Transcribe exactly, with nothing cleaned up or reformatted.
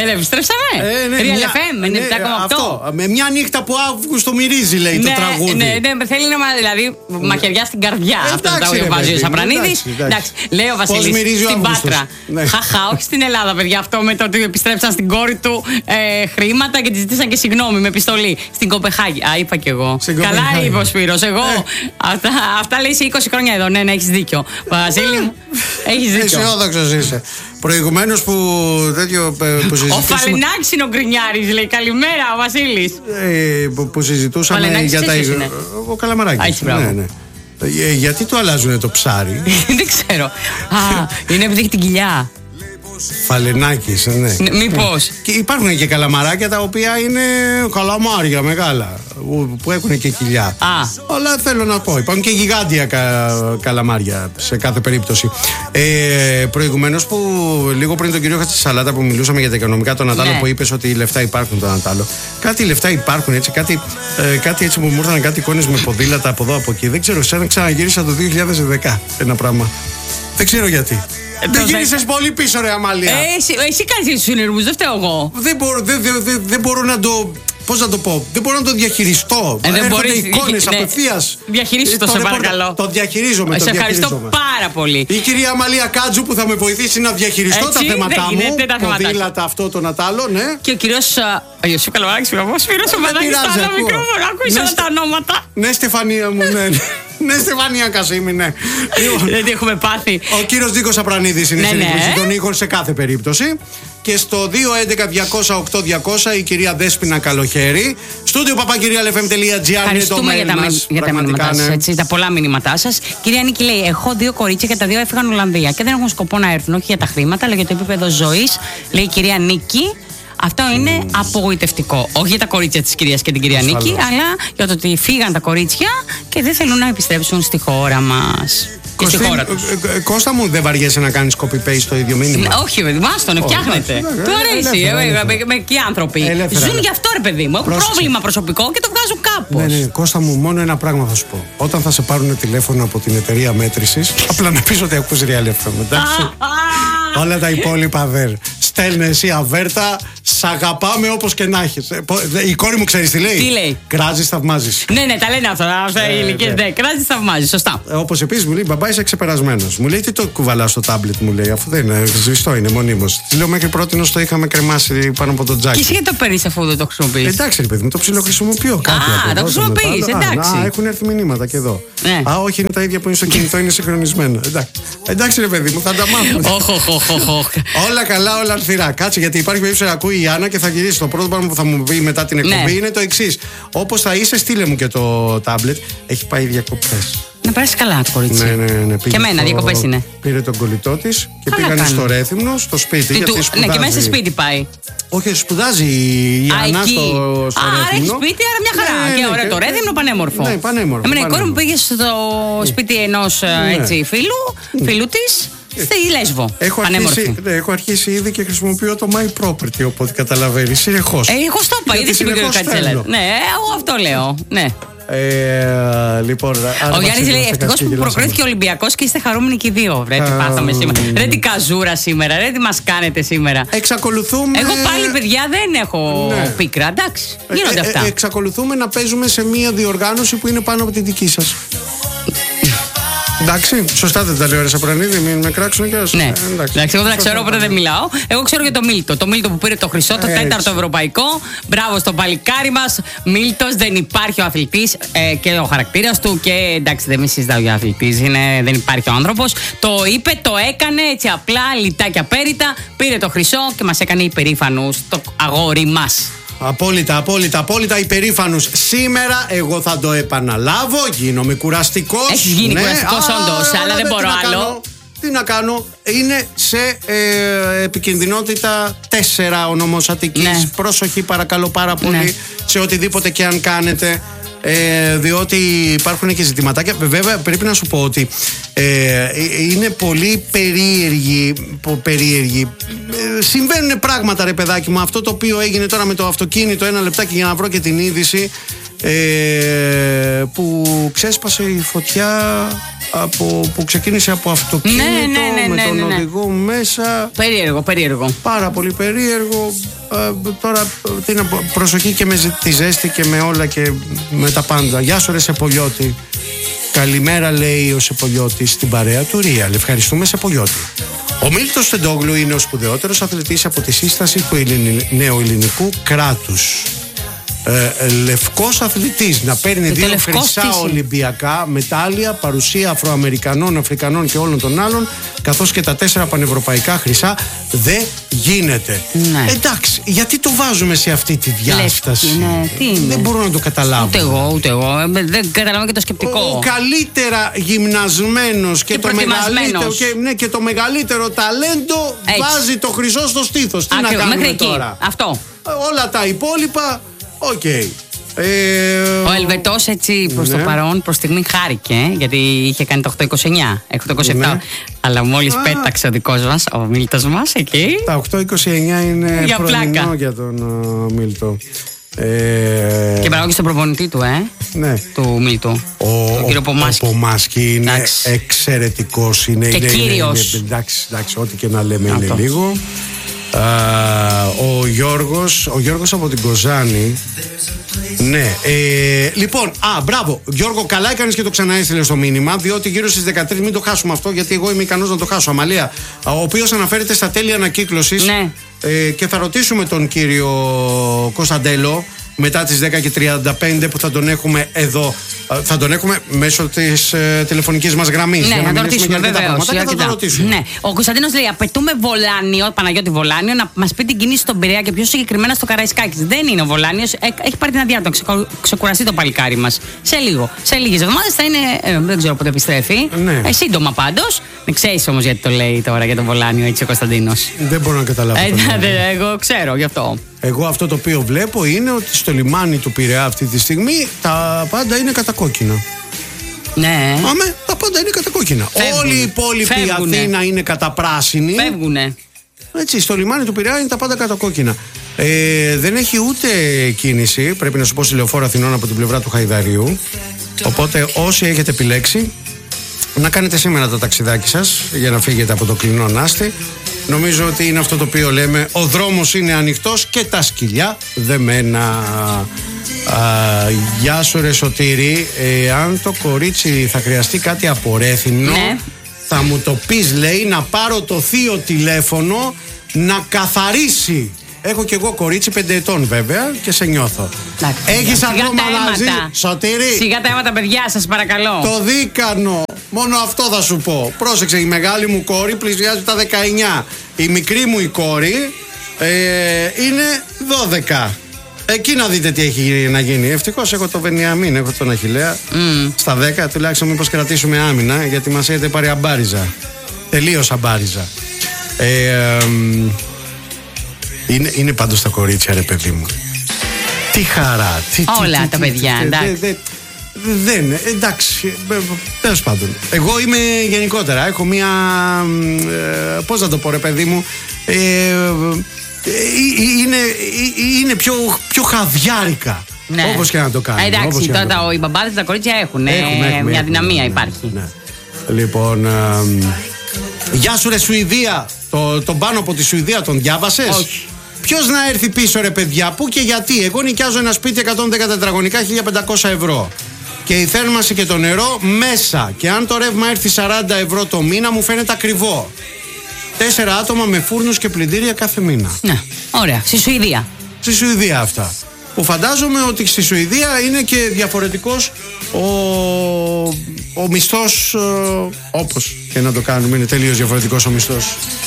Ε, δεν επιστρέψαμε. Ε, ναι, Real μια, εφ εμ, ενενήντα επτά κόμμα οκτώ. Με μια νύχτα που Αύγουστο μυρίζει, λέει, ναι, το τραγούδι. Ναι, ναι, θέλει να δηλαδή μαχαιριά στην καρδιά. Ε, αυτό εντάξει, το ρε, βάζει ο παιδί, Σαπρανίδης. εντάξει, εντάξει. Λέει ο Βασίλης στην Πάτρα. Ναι. Χαχά, όχι στην Ελλάδα, παιδιά, αυτό με το ότι επιστρέψαν στην κόρη του ε, χρήματα και τη ζητήσαν και συγγνώμη με επιστολή. Στην Κοπεχάγη. Α, είπα κι εγώ. Καλά είπε ο Σπύρος. Εγώ. αυτά, αυτά λέει σε είκοσι χρόνια εδώ. Ναι, ναι, έχεις δίκιο. Βασίλη μου, έχεις δίκιο. Αισιόδοξος είσαι. Προηγουμένως που τέτοιο που συζητούσαμε. Ο Φαλενάκης είναι ο Γκρινιάρης, λέει. Καλημέρα, ο Βασίλης. Ε, που, που συζητούσαμε για τα. Ο Καλαμαράκης. Ναι, ναι. Ε, γιατί το αλλάζουνε το ψάρι? Δεν ξέρω. Α, είναι επειδή έχει την κοιλιά. Φαλενάκης, ναι. Μήπως. Και υπάρχουν και καλαμαράκια τα οποία είναι καλαμάρια μεγάλα, που έχουν και κοιλιά. Α. Αλλά θέλω να πω, υπάρχουν και γιγάντια κα, καλαμάρια σε κάθε περίπτωση. Ε, Προηγουμένως που λίγο πριν τον κύριο Χατσισαλάτα που μιλούσαμε για τα οικονομικά των Νατάλων, ναι, που είπες ότι οι λεφτά υπάρχουν τον Νατάλο. Κάτι λεφτά υπάρχουν έτσι, κάτι, ε, κάτι έτσι που μου ήρθαν κάτι εικόνες με ποδήλατα από εδώ από εκεί. Δεν ξέρω, σαν να ξαναγύρισα το δύο χιλιάδες δέκα ένα πράγμα. Δεν ξέρω γιατί. Δεν γύρισες πολύ πίσω, ρε Αμάλια. Ε, εσύ εσύ κάνεις τους συνειρμούς, δεν φταίω εγώ. Δεν μπορώ, δεν, δεν, δεν, δεν μπορώ να το. Πώς να το πω, δεν μπορώ να το διαχειριστώ. Ε, δεν μπορείς, εικόνες ναι, απευθείας. Διαχειρίσου το, σε παρακαλώ. Το διαχειρίζομαι. Σε το ευχαριστώ διαχειρίζομαι. πάρα πολύ. Η κυρία Αμαλία Κάτζου που θα με βοηθήσει να διαχειριστώ έτσι, τα θέματα ναι, μου. τα ποδήλατα, αυτό το Νατάλο, ναι. Και ο κύριος Ιωσήφ Καλαμαράκης, ο Σπύρος ο Παδάκης, στο άλλο μικρόφωνο. Άκουσα τα ονόματα. Ναι, Στεφανία μου, ναι. Ναι, Στεφανία Κασίμη, ναι. Δεν έχουμε πάθει. Ο κύριος Νίκος Σαπρανίδης είναι στην ρύθμιση των ήχων σε κάθε περίπτωση. Και στο δύο έντεκα διακόσια οκτώ διακόσια η κυρία Δέσποινα Καλοχέρη. Στούντιο παπακυρία ελ εφ εμ τελεία τζι άρ είναι το mail μας. Για τα μηνύματά σας, έτσι, τα πολλά μηνύματά σας. Κυρία Νίκη λέει: έχω δύο κορίτσια και τα δύο έφυγαν Ολλανδία και δεν έχουν σκοπό να έρθουν, όχι για τα χρήματα, αλλά για το επίπεδο ζωής. Λέει η κυρία Νίκη. Αυτό είναι mm. απογοητευτικό. Όχι για τα κορίτσια της κυρίας και την κυρία Ασφαλώς. Νίκη, αλλά για το ότι φύγαν τα κορίτσια και δεν θέλουν να επιστρέψουν στη χώρα μας. Και στη χώρα τους. Ε, ε, Κώστα μου, δεν βαριέσαι να κάνεις copy-paste το ίδιο μήνυμα? Ναι, όχι, παιδί, μας τον φτιάχνετε. Του αρέσει. Μερικοί άνθρωποι ελεύθερα. Ζουν γι' αυτό, ρε παιδί μου. Έχουν πρόβλημα προσωπικό και το βγάζουν κάπως. Ναι, ναι, Κώστα μου, μόνο ένα πράγμα θα σου πω. Όταν θα σε πάρουν τηλέφωνο από την εταιρεία μέτρησης, απλά να πεις ότι ακούς Real εφ εμ, εντάξει. Όλα τα υπόλοιπα δεν. Στέλνε εσύ αβέρτα, σ' αγαπάμε όπως και να έχεις. Η κόρη μου ξέρεις τι λέει? Τι λέει? Κράζεις, θαυμάζεις. Ναι, ναι, τα λένε αυτά. Αυτά οι ηλικίες. Ναι, κράζεις, θαυμάζεις. Σωστά. Όπως επίσης μου λέει, μπαμπά, είσαι ξεπερασμένος. Μου λέει, τι το κουβαλάς στο τάμπλετ, μου λέει, αφού δεν είναι σβηστό, είναι μονίμως. Τη λέω, μέχρι πρώτη το είχαμε κρεμάσει πάνω από το τζάκι. Και εσύ γιατί το παίρνεις αφού δεν το χρησιμοποιείς? Εντάξει, ρε παιδί μου, το ψιλοχρησιμοποιώ. Α, το χρησιμοποιείς, εντάξει. Α, έχουν έρθει μηνύματα και εδώ. Α, όχι, είναι τα ίδια που είναι στο κινητό, είναι συγχρονισμένα. Εντάξει, ρε παιδί μου, θα τα μάθουμε. Όλα καλά, όλα αρθυρά. Κάτσε, γιατί υπάρχει περίπτωση να ακούει η Άννα και θα γυρίσει. Το πρώτο πράγμα που θα μου πει μετά την εκπομπή, ναι, είναι το εξής. Όπως θα είσαι, στείλε μου και το τάμπλετ. Έχει πάει διακοπές. Να περάσει καλά το κορίτσι. Ναι, ναι, ναι. Και εμένα, στο... διακοπές είναι. Πήρε τον κολλητό της και πήγανε στο Ρέθυμνο, στο σπίτι. Τι, γιατί του... σπουδάζει... Ναι, και μέσα σπίτι πάει. Όχι, σπουδάζει η Άννα στο, στο Α, Ρέθυμνο. Άρα έχει σπίτι, άρα μια χαρά. Ναι, και ωραίο, το Ρέθυμνο πανέμορφο. Ναι, πανέμορφο. Εμένα η κόρη μου πήγε στο σπίτι ενός φίλου, φίλου της. Στη Λέσβο. Έχω αρχίσει, ναι, έχω αρχίσει ήδη και χρησιμοποιώ το My Property, οπότε καταλαβαίνεις. Συνεχώς. Ε, εγώ στο είπα, ήδη στην Κατσέλα. Ναι, εγώ αυτό λέω. Ναι. Ε, λοιπόν, ο Γιάννης λέει: ευτυχώς που προκρίθηκε ο Ολυμπιακός και είστε χαρούμενοι και οι δύο. Ρε, τι πάθαμε σήμερα. Ρε, τι καζούρα σήμερα. Ρε, τι μας κάνετε σήμερα. Εξακολουθούμε. Εγώ πάλι, παιδιά, δεν έχω ναι. πίκρα. Εντάξει, γίνονται αυτά. Ε, ε, εξακολουθούμε να παίζουμε σε μία διοργάνωση που είναι πάνω από τη δική σας. Εντάξει, σωστά δεν τα λέω, ρε Σαπρανίδη, μην με κράξουν κι άσου. Ναι, ε, εντάξει. εντάξει, εγώ δεν ξέρω, οπότε δεν μιλάω. Εγώ ξέρω για το Μίλτο. Το Μίλτο που πήρε το χρυσό, το τέταρτο ευρωπαϊκό. Μπράβο στο παλικάρι μας. Μίλτος, δεν υπάρχει ο αθλητής ε, και ο χαρακτήρας του. Και εντάξει, δεν με συζητάω για αθλητής, δεν υπάρχει ο άνθρωπος. Το είπε, το έκανε έτσι απλά, λιτά και απέριτα. Πήρε το χρυσό και μας έκανε υπερήφανους το αγόρι μας. Απόλυτα, απόλυτα, απόλυτα υπερήφανους. Σήμερα εγώ θα το επαναλάβω. Γίνομαι κουραστικός. Έχεις γίνει ναι, κουραστικός όντως, αλλά δεν μπορώ άλλο. Κάνω, τι να κάνω, είναι σε ε, επικινδυνότητα τέσσερα ονομοσατικής. Ναι. Πρόσοχη παρακαλώ πάρα πολύ ναι. σε οτιδήποτε και αν κάνετε. Ε, διότι υπάρχουν και ζητηματάκια. Βέβαια πρέπει να σου πω ότι ε, είναι πολύ περίεργοι, περίεργοι. Ε, συμβαίνουν πράγματα, ρε παιδάκι μου. Αυτό το οποίο έγινε τώρα με το αυτοκίνητο, ένα λεπτάκι για να βρω και την είδηση, ε, που ξέσπασε η φωτιά από, που ξεκίνησε από αυτοκίνητο, ναι, ναι, ναι, με τον ναι, ναι. οδηγό μέσα. Περίεργο, περίεργο. Πάρα πολύ περίεργο. Ε, τώρα τι να πω, προσοχή και με τη ζέστη και με όλα και με τα πάντα. Γεια σου ρε Σεπολιώτη. Καλημέρα, λέει ο Σεπολιώτης στην παρέα του Real. Ευχαριστούμε, Σεπολιώτη. Ο Μίλτος Τεντόγλου είναι ο σπουδαιότερος αθλητής από τη σύσταση του νεοελληνικού κράτους. Ε, λευκός αθλητής, να παίρνει δύο χρυσά Ολυμπιακά μετάλλια, παρουσία Αφροαμερικανών, Αφρικανών και όλων των άλλων, καθώς και τα τέσσερα πανευρωπαϊκά χρυσά. Δεν γίνεται. Ναι. Εντάξει, γιατί το βάζουμε σε αυτή τη διάσταση? Λευκή, ναι. Τι είναι? Δεν μπορώ να το καταλάβω. Ούτε εγώ, ούτε εγώ. Δεν καταλαβαίνω και το σκεπτικό. Ο, ο καλύτερα γυμνασμένος και, και, το μεγαλύτερο, και, ναι, και το μεγαλύτερο ταλέντο. Έτσι. Βάζει το χρυσό στο στήθος. Τι Άκρι, να κάνουμε μέχρι τώρα εκεί. Αυτό. Όλα τα υπόλοιπα. Οκ. Okay. Ε, ο Ελβετός έτσι προς ναι. το παρόν, προς στιγμή χάρηκε, γιατί είχε κάνει το οκτώ είκοσι εννιά, οκτώ είκοσι επτά. Ναι. Αλλά μόλις Α. πέταξε ο δικός μας, ο Μίλτος μας εκεί. Τα οκτώ είκοσι εννιά είναι για πρωινό για τον uh, Μίλτο. Ε... Και μπράβο και στον προπονητή του, ε, ναι. του Μίλτου. Ο, τον κύριο Πομάσκι. Ο Πομάσκι είναι εντάξει. εξαιρετικός. Είναι, και είναι, κύριος. Είναι, εντάξει, εντάξει, ό,τι και να λέμε είναι αυτό. Λίγο. Uh, ο Γιώργος Ο Γιώργος από την Κοζάνη. Ναι, ε, λοιπόν, α, μπράβο Γιώργο, καλά έκανες και το ξαναέστειλε στο μήνυμα. Διότι γύρω στις δεκατρείς, μην το χάσουμε αυτό, γιατί εγώ είμαι ικανός να το χάσω. Αμαλία, ο οποίος αναφέρεται στα τέλη ανακύκλωσης. Ναι. ε, Και θα ρωτήσουμε τον κύριο Κωνσταντέλο μετά τις δέκα και τριάντα πέντε που θα τον έχουμε εδώ. Θα τον έχουμε μέσω της ε, τηλεφωνικής μας γραμμής. Ναι, για να, να το ρωτήσουμε, βεβαίως. Θα το ρωτήσουμε. Ναι. Ο Κωνσταντίνος λέει: απαιτούμε Βολάνιο, Παναγιώτη Βολάνιο, να μας πει την κίνηση στον Πειραιά και πιο συγκεκριμένα στο Καραϊσκάκης. Δεν είναι ο Βολάνιος, έχει πάρει την αδειά του, ξεκου, ξεκουραστεί το παλικάρι μας. Σε λίγο. Σε λίγες εβδομάδες θα είναι. Ε, δεν ξέρω πότε επιστρέφει. Ναι. Ε, σύντομα πάντως. Δεν ξέρεις όμως γιατί το λέει τώρα για τον Βολάνιο έτσι ο Κωνσταντίνος. Δεν μπορώ να καταλάβω. Ε, εγώ ξέρω γι' αυτό. Εγώ αυτό το οποίο βλέπω είναι ότι στο λιμάνι του Πειραιά αυτή τη στιγμή τα πάντα είναι κατακόκκινα. Ναι. Άμε, τα πάντα είναι κατακόκκινα. Όλη η υπόλοιπη Φεύγουνε. Αθήνα είναι καταπράσινη. Φεύγουνε. Έτσι, στο λιμάνι του Πειραιά είναι τα πάντα κατακόκκινα. Ε, δεν έχει ούτε κίνηση, πρέπει να σου πω, στη Λεωφόρο Αθηνών από την πλευρά του Χαϊδαριού. Οπότε όσοι έχετε επιλέξει να κάνετε σήμερα το ταξιδάκι σας για να φύγετε από το κλεινό Νάστη. Νομίζω ότι είναι αυτό το οποίο λέμε: ο δρόμος είναι ανοιχτός και τα σκυλιά δεμένα. Α, γεια σου ρε Σωτήρη, ε, αν το κορίτσι θα χρειαστεί κάτι απορέθυμνο, ναι. θα μου το πεις, λέει, να πάρω το θείο τηλέφωνο να καθαρίσει. Έχω κι εγώ κορίτσι πέντε ετών βέβαια και σε νιώθω. Έχεις ακόμα μαζί, Σωτήρη? Σιγά τα αίματα, παιδιά, σας παρακαλώ. Το δίκανο. Μόνο αυτό θα σου πω. Πρόσεξε, η μεγάλη μου κόρη πλησιάζει τα δεκαεννιά. Η μικρή μου η κόρη ε, είναι δώδεκα. Εκεί να δείτε τι έχει να γίνει. Ευτυχώς έχω το Βενιαμίν, έχω τον Αχιλλέα. Mm. Στα δέκα τουλάχιστον μήπως κρατήσουμε άμυνα, γιατί μας έχετε πάρει αμπάριζα. Τελείως αμπάριζα. Ε, ε, είναι, είναι πάντως τα κορίτσια, ρε παιδί μου. Τι χαρά. Τι, όλα τι, τα τι, παιδιά, τι, εντάξει. Δε, δε, δεν, εντάξει, τέλος πάντων. Εγώ είμαι γενικότερα, έχω μία, ε, πώς να το πω ρε παιδί μου, ε, είναι, είναι πιο, πιο χαδιάρικα. Ναι. Όπως και να το κάνουμε. Εντάξει, τώρα το... οι μπαμπάδες και τα κορίτσια έχουν, έχουμε, έχουμε, μια έχουμε, δυναμία ναι, υπάρχει. Ναι. Λοιπόν, ε, γεια σου ρε Σουηδία. Το, τον πάνω από τη Σουηδία τον διάβασες? Όχι. Ποιος να έρθει πίσω ρε παιδιά, πού και γιατί? Εγώ νοικιάζω ένα σπίτι εκατόν δέκα τετραγωνικά, χίλια πεντακόσια ευρώ. Και η θέρμανση και το νερό μέσα. Και αν το ρεύμα έρθει σαράντα ευρώ το μήνα, μου φαίνεται ακριβό. Τέσσερα άτομα με φούρνους και πλυντήρια κάθε μήνα. Ναι, ωραία. Στη Σουηδία. Στη Σουηδία αυτά. Που φαντάζομαι ότι στη Σουηδία είναι και διαφορετικός ο, ο μισθός, όπως και να το κάνουμε, είναι τελείως διαφορετικός ο μισθός.